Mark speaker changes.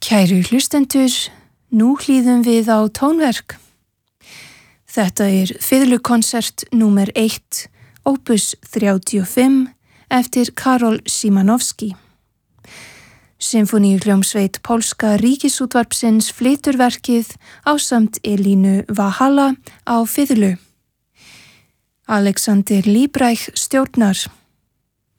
Speaker 1: Kæru hlustendur, nú hlýðum við á tónverk. Þetta fiðlukonsert númer 1, opus 35, eftir Karol Szymanowski. Symfóníuhljómsveit Pólska Ríkisútvarpsins flytur verkið ásamt Elínu Vahala á fiðlu. Alexander Líbreich stjórnar.